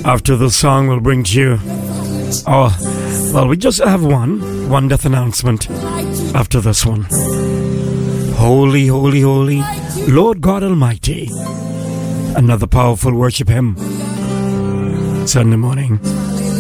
After the song, we'll bring to you. Oh, well, we just have one death announcement after this one. Holy, holy, holy, Lord God Almighty. Another powerful worship hymn. Sunday morning.